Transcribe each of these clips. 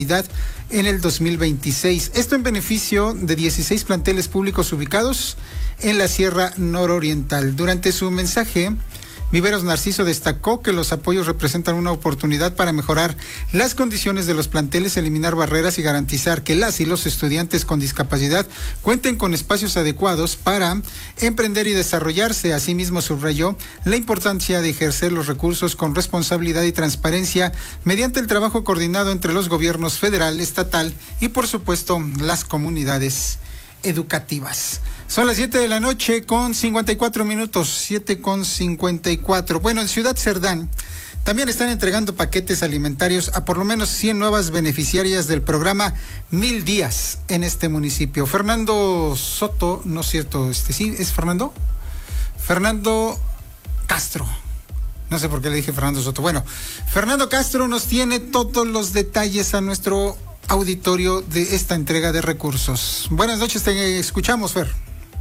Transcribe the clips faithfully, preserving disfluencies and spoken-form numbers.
en el dos mil veintiséis. Esto en beneficio de dieciséis planteles públicos ubicados en la Sierra Nororiental. Durante su mensaje, Viveros Narciso destacó que los apoyos representan una oportunidad para mejorar las condiciones de los planteles, eliminar barreras y garantizar que las y los estudiantes con discapacidad cuenten con espacios adecuados para emprender y desarrollarse. Asimismo, subrayó la importancia de ejercer los recursos con responsabilidad y transparencia mediante el trabajo coordinado entre los gobiernos federal, estatal y, por supuesto, las comunidades educativas. Son las siete de la noche con cincuenta y cuatro minutos, siete con cincuenta y cuatro. Bueno, en Ciudad Cerdán también están entregando paquetes alimentarios a por lo menos cien nuevas beneficiarias del programa Mil Días en este municipio. Fernando Soto, no es cierto, este sí, ¿es Fernando? Fernando Castro. No sé por qué le dije Fernando Soto. Bueno, Fernando Castro nos tiene todos los detalles a nuestro auditorio de esta entrega de recursos. Buenas noches, te escuchamos, Fer.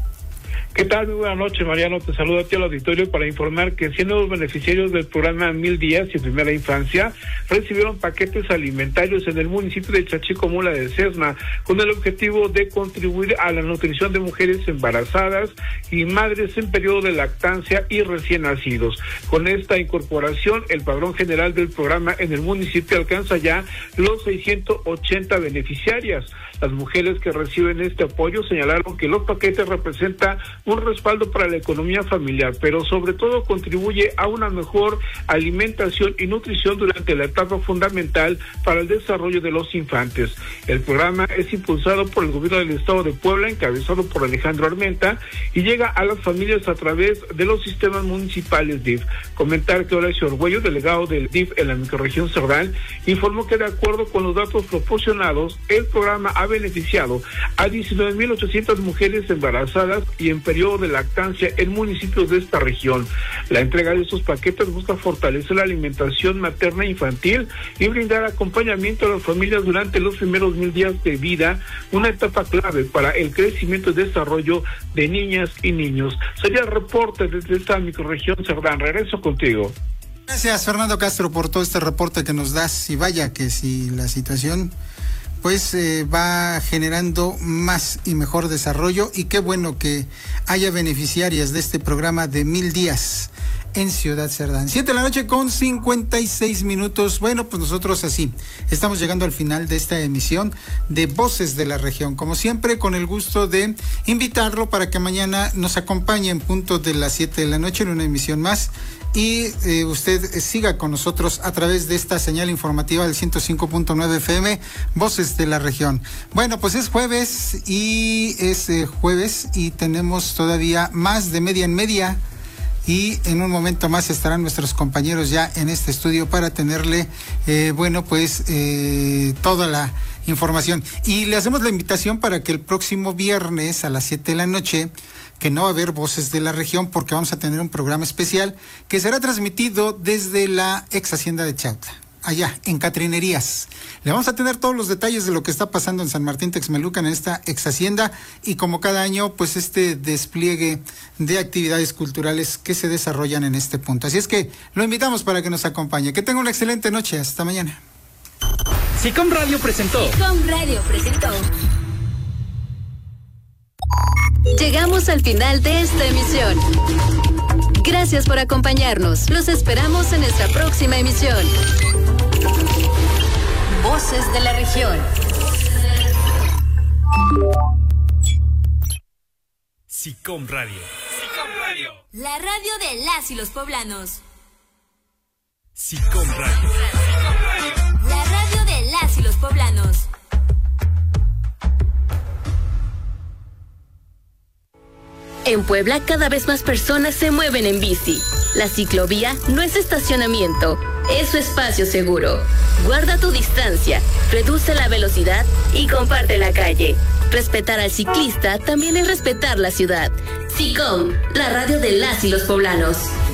¿Qué tal? Muy buenas noches, Mariano. Te saludo a ti al auditorio para informar que cien nuevos beneficiarios del programa Mil Días y Primera Infancia recibieron paquetes alimentarios en el municipio de Chachicomula de Sesma, con el objetivo de contribuir a la nutrición de mujeres embarazadas y madres en periodo de lactancia y recién nacidos. Con esta incorporación, el padrón general del programa en el municipio alcanza ya los seiscientas ochenta beneficiarias. Las mujeres que reciben este apoyo señalaron que los paquetes representan un respaldo para la economía familiar, pero sobre todo contribuye a una mejor alimentación y nutrición durante la etapa fundamental para el desarrollo de los infantes. El programa es impulsado por el gobierno del estado de Puebla, encabezado por Alejandro Armenta, y llega a las familias a través de los sistemas municipales D I F. Comentar que Horacio Orgüello, delegado del D I F en la microrregión Cerdán, informó que de acuerdo con los datos proporcionados, el programa ha beneficiado a diecinueve mil ochocientas mujeres embarazadas y en periodo de lactancia en municipios de esta región. La entrega de estos paquetes busca fortalecer la alimentación materna e infantil y brindar acompañamiento a las familias durante los primeros mil días de vida, una etapa clave para el crecimiento y desarrollo de niñas y niños. Sería el reporte desde esta microrregión Cerdán. Regreso contigo. Gracias, Fernando Castro, por todo este reporte que nos das. Y vaya que si la situación pues eh, va generando más y mejor desarrollo, y qué bueno que haya beneficiarias de este programa de Mil Días en Ciudad Cerdán. Siete de la noche con cincuenta y seis minutos. Bueno, pues nosotros así estamos llegando al final de esta emisión de Voces de la Región. Como siempre, con el gusto de invitarlo para que mañana nos acompañe en punto de las siete de la noche en una emisión más. Y eh, usted eh, siga con nosotros a través de esta señal informativa del ciento cinco punto nueve F M, Voces de la Región. Bueno, pues es jueves y es eh, jueves y tenemos todavía más de media en media, y en un momento más estarán nuestros compañeros ya en este estudio para tenerle, eh, bueno, pues eh, toda la información. Y le hacemos la invitación para que el próximo viernes a las siete de la noche, que no va a haber Voces de la Región porque vamos a tener un programa especial que será transmitido desde la ex hacienda de Chautla, allá en Catrinerías. Le vamos a tener todos los detalles de lo que está pasando en San Martín Texmelucan, en esta ex hacienda, y como cada año, pues este despliegue de actividades culturales que se desarrollan en este punto. Así es que lo invitamos para que nos acompañe. Que tenga una excelente noche. Hasta mañana. SICOM Radio presentó. SICOM Radio presentó. Llegamos al final de esta emisión. Gracias por acompañarnos. Los esperamos en nuestra próxima emisión. Voces de la Región. SICOM Radio. SICOM Radio. La radio de las y los poblanos. SICOM Radio. La radio de las y los poblanos. En Puebla, cada vez más personas se mueven en bici. La ciclovía no es estacionamiento, es su espacio seguro. Guarda tu distancia, reduce la velocidad y comparte la calle. Respetar al ciclista también es respetar la ciudad. SICOM, la radio de las y los poblanos.